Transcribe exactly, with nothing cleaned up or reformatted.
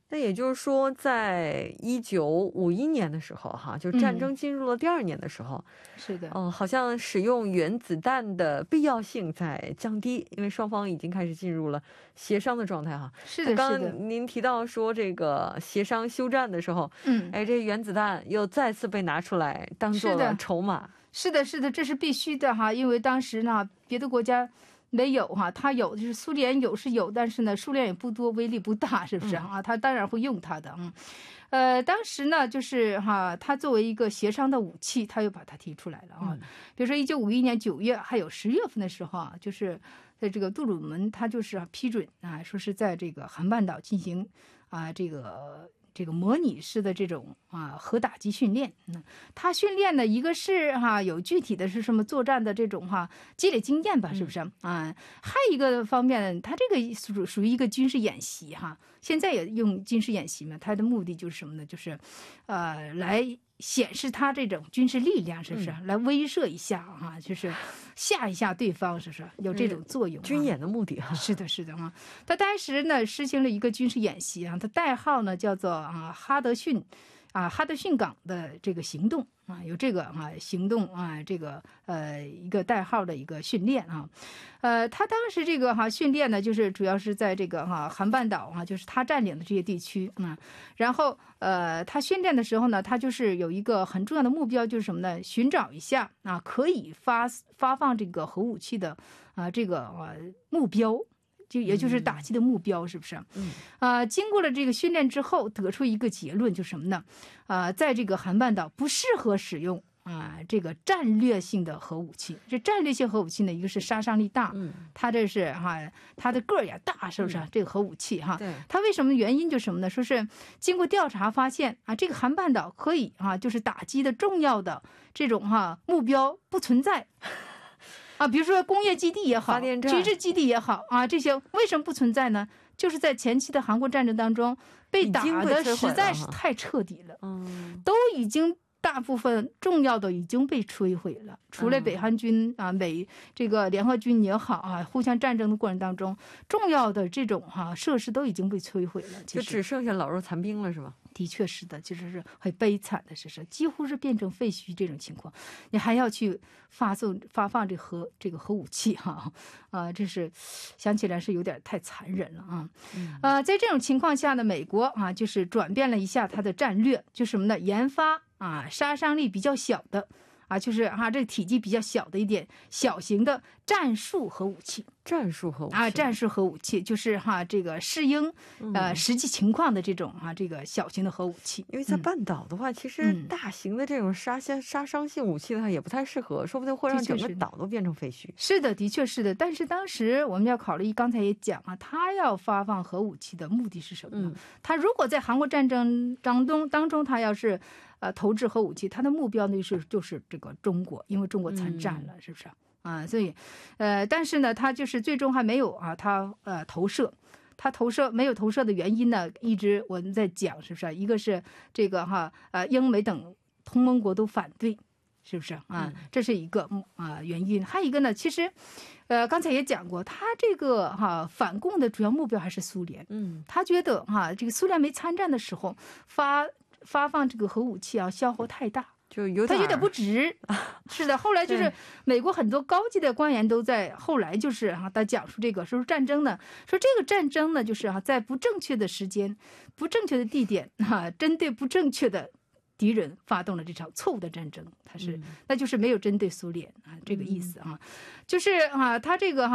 那也就是说在一九五一年的时候哈，就战争进入了第二年的时候， 是的， 好像使用原子弹的必要性在降低，因为双方已经开始进入了协商的状态哈。 是的， 刚是的， 刚您提到说这个协商休战的时候， 嗯， 哎，这原子弹又再次被拿出来当做了筹码。 是的，是的，这是必须的哈，因为当时呢，别的国家没有哈，他有就是苏联有是有，但是呢数量也不多，威力不大，是不是啊？他当然会用它的，嗯，呃，当时呢就是哈，他作为一个协商的武器，他又把它提出来了啊。比如说一九五一年九月还有十月份的时候啊，就是在这个杜鲁门他就是批准啊，说是在这个韩半岛进行啊这个。这个模拟式的这种啊核打击训练，嗯，他训练的一个是哈、啊、有具体的是什么作战的这种哈、啊、积累经验吧，是不是、嗯、啊？还有一个方面，他这个属属于一个军事演习哈，现在也用军事演习嘛，它的目的就是什么呢？就是呃来显示他这种军事力量，是不是、嗯、来威慑一下啊？就是吓一下对方，是不是有这种作用、啊？ 军演的目的哈、啊， 是的，是的啊。他当时呢实行了一个军事演习啊，他代号呢叫做啊哈德逊啊哈德逊港的这个行动啊，有这个啊行动啊这个呃一个代号的一个训练啊，呃，他当时这个哈、啊、训练呢，就是主要是在这个哈、啊、韩半岛啊，就是他占领的这些地区啊，然后呃，他训练的时候呢，他就是有一个很重要的目标，就是什么呢？寻找一下啊，可以发发放这个核武器的啊这个啊目标。就也就是打击的目标，是不是？嗯，啊、呃，经过了这个训练之后，得出一个结论，就是什么呢？啊、呃，在这个韩半岛不适合使用啊、呃、这个战略性的核武器。这战略性核武器呢，一个是杀伤力大，嗯，它这是哈、啊，它的个儿也大，是不是？嗯、这个核武器哈，对，它为什么原因就什么呢？说是经过调查发现啊，这个韩半岛可以啊，就是打击的重要的这种哈、啊、目标不存在。啊，比如说工业基地也好，军事基地也好啊，这些为什么不存在呢？就是在前期的韩国战争当中被打的实在是太彻底了，嗯，都已经大部分重要的已经被摧毁了。除了北韩军啊、美这个联合军也好啊，互相战争的过程当中，重要的这种哈、啊、设施都已经被摧毁了， 就只剩下老弱残兵了，是吧？ 的确是的，就是是很悲惨的事实，几乎是变成废墟这种情况。你还要去发送发放这核这个核武器哈啊、呃，这是想起来是有点太残忍了啊。嗯、呃，在这种情况下呢，美国啊就是转变了一下它的战略，就什么呢？研发啊杀伤力比较小的。啊，就是哈、啊，这个体积比较小的一点小型的战术核武器， 战术核武器啊，战术核武器就是哈、啊，这个适应呃实际情况的这种啊，这个小型的核武器。 因为在半岛的话，嗯、其实大型的这种杀杀杀伤性武器的话也不太适合，说不定会让整个岛都变成废墟。 是的，的确是的。但是当时我们要考虑，刚才也讲啊，他要发放核武器的目的是什么呢？嗯、他如果在韩国战争当中当中，他要是呃，投掷核武器，它的目标呢是就是这个中国，因为中国参战了，嗯、是不是啊？所以，呃，但是呢，它就是最终还没有啊，它呃投射，它投射没有投射的原因呢，一直我们在讲，是不是？一个是这个哈呃，英美等同盟国都反对，是不是啊？这是一个啊原因。还有一个呢，其实，呃，刚才也讲过，他这个哈反共的主要目标还是苏联，嗯，他觉得哈这个苏联没参战的时候发。发放这个核武器啊，消耗太大， 就有点他觉得不值。是的，后来就是美国很多高级的官员都在后来就是哈、啊，他讲述这个说战争呢，说这个战争呢，就是哈、啊，在不正确的时间、不正确的地点哈、啊，针对不正确的敌人发动了这场错误的战争。他是，嗯、那就是没有针对苏联啊，这个意思啊，嗯、就是啊，他这个哈、啊。